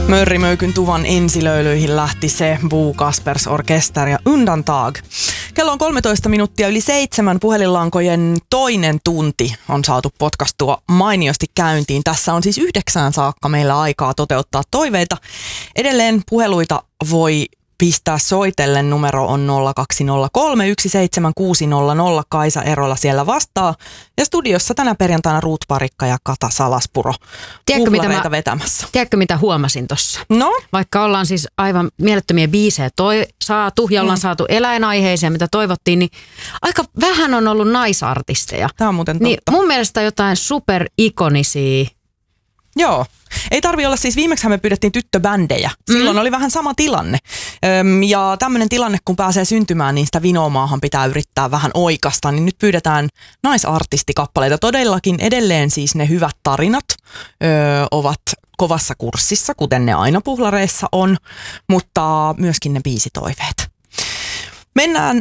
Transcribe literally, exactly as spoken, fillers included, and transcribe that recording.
Mörrimöykyn tuvan ensilöilyihin lähti se Bo Kaspers Orkester ja Undantag. Kello on kolmetoista minuuttia yli seitsemän. Puhelinlankojen toinen tunti on saatu podcastua mainiosti käyntiin. Tässä on siis yhdeksään saakka meillä aikaa toteuttaa toiveita. Edelleen puheluita voi pistää soitellen. Numero on nolla kaksi nolla kolme yksi seitsemän kuusi nolla nolla. Kaisa Erola siellä vastaa. Ja studiossa tänä perjantaina Ruut Parikka ja Kata Salaspuro Tiedätkö mitä, mä, vetämässä. tiedätkö mitä huomasin tossa? No? Vaikka ollaan siis aivan mielettömiä biisejä toi, saatu ja ollaan mm. saatu eläinaiheisia, mitä toivottiin, niin aika vähän on ollut naisartisteja. Tämä on muuten totta. Niin mun mielestä jotain superikonisia. Joo. Ei tarvi olla siis, viimeksihän me pyydettiin tyttöbändejä. Silloin mm. oli vähän sama tilanne. Öm, ja tämmöinen tilanne, kun pääsee syntymään, niin sitä vinomaahan pitää yrittää vähän oikasta. Niin nyt pyydetään naisartistikappaleita. Todellakin edelleen siis ne hyvät tarinat ö, ovat kovassa kurssissa, kuten ne aina puhlareissa on, mutta myöskin ne biisitoiveet. Mennään